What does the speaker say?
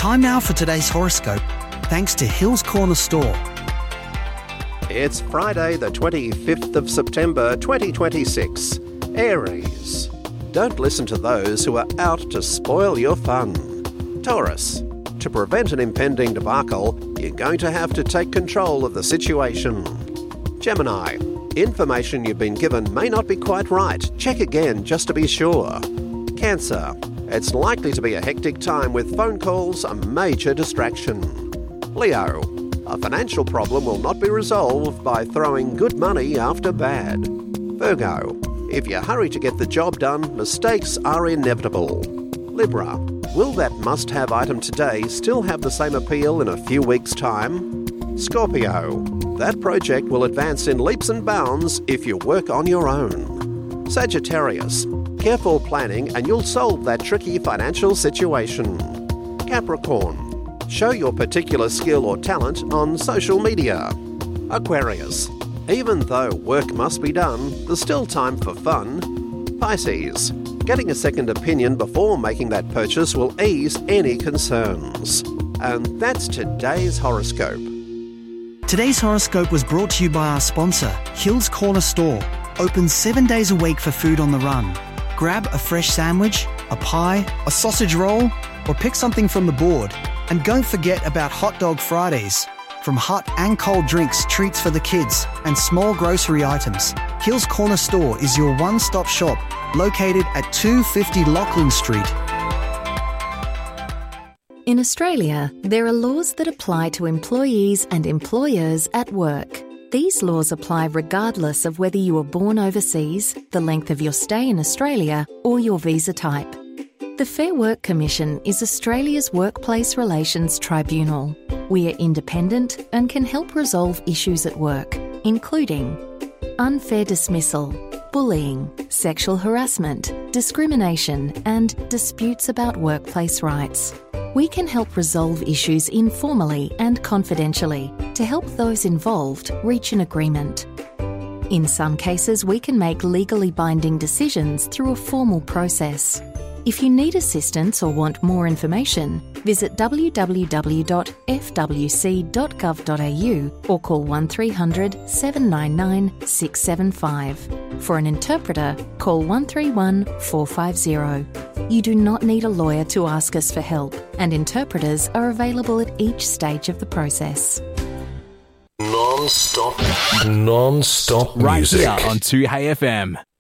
Time now for today's horoscope, thanks to Hills Corner Store. It's Friday the 25th of September 2026. Aries. Don't listen to those who are out to spoil your fun. Taurus. To prevent an impending debacle, you're going to have to take control of the situation. Gemini. Information you've been given may not be quite right. Check again just to be sure. Cancer. It's likely to be a hectic time with phone calls a major distraction. Leo. A financial problem will not be resolved by throwing good money after bad. Virgo. If you hurry to get the job done, mistakes are inevitable. Libra. Will that must-have item today still have the same appeal in a few weeks' time? Scorpio. That project will advance in leaps and bounds if you work on your own. Sagittarius. Careful planning and you'll solve that tricky financial situation. Capricorn. Show your particular skill or talent on social media. Aquarius. Even though work must be done, there's still time for fun. Pisces. Getting a second opinion before making that purchase will ease any concerns. And that's today's horoscope. Today's horoscope was brought to you by our sponsor, Hills Corner Store. Open 7 days a week for food on the run. Grab a fresh sandwich, a pie, a sausage roll, or pick something from the board. And don't forget about Hot Dog Fridays. From hot and cold drinks, treats for the kids, and small grocery items, Hills Corner Store is your one-stop shop, located at 250 Lachlan Street. In Australia, there are laws that apply to employees and employers at work. These laws apply regardless of whether you were born overseas, the length of your stay in Australia, or your visa type. The Fair Work Commission is Australia's workplace relations tribunal. We are independent and can help resolve issues at work, including unfair dismissal, bullying, sexual harassment, discrimination, and disputes about workplace rights. We can help resolve issues informally and confidentially to help those involved reach an agreement. In some cases, we can make legally binding decisions through a formal process. If you need assistance or want more information, visit www.fwc.gov.au or call 1300 799 675. For an interpreter, call 131 450. You do not need a lawyer to ask us for help, and interpreters are available at each stage of the process. Non-stop music. Right here on 2HFM.